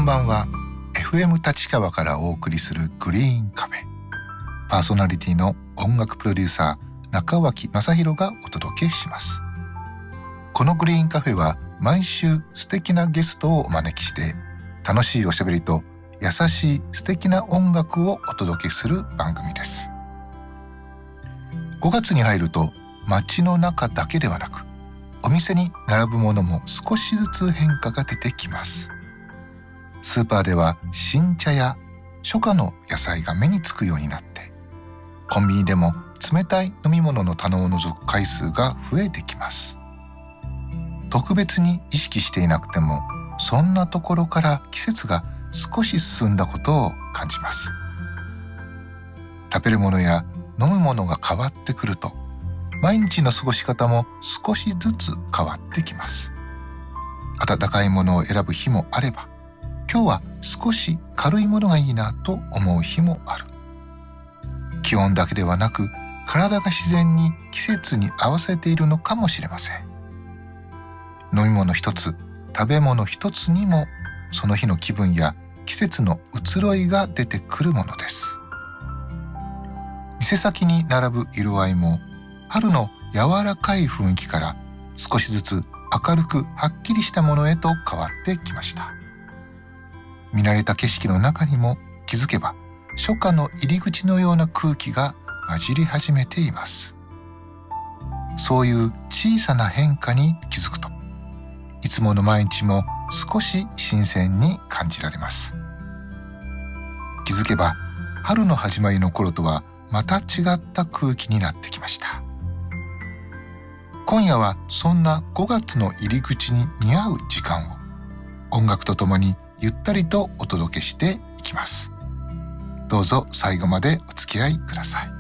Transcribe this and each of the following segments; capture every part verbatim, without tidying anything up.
んばんは。 エフエム 立川からお送りするグリーンカフェ、パーソナリティの音楽プロデューサー中脇正弘がお届けします。このグリーンカフェは毎週素敵なゲストをお招きして楽しいおしゃべりと優しい素敵な音楽をお届けする番組です。ごがつに入ると街の中だけではなくお店に並ぶものも少しずつ変化が出てきます。スーパーでは新茶や初夏の野菜が目につくようになって、コンビニでも冷たい飲み物の棚を除く回数が増えてきます。特別に意識していなくても、そんなところから季節が少し進んだことを感じます。食べるものや飲むものが変わってくると、毎日の過ごし方も少しずつ変わってきます。温かいものを選ぶ日もあれば、今日は少し軽いものがいいなと思う日もある。気温だけではなく、体が自然に季節に合わせているのかもしれません。飲み物一つ、食べ物一つにもその日の気分や季節の移ろいが出てくるものです。店先に並ぶ色合いも春の柔らかい雰囲気から少しずつ明るくはっきりしたものへと変わってきました。見慣れた景色の中にも気づけば初夏の入り口のような空気が混じり始めています。そういう小さな変化に気づくと、いつもの毎日も少し新鮮に感じられます。気づけば春の始まりの頃とはまた違った空気になってきました。今夜はそんなごがつの入り口に似合う時間を音楽とともにゆったりとお届けしていきます。どうぞ最後までお付き合いください。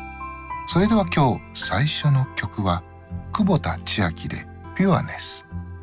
それでは今日最初の曲は久保田千秋でピュアネス。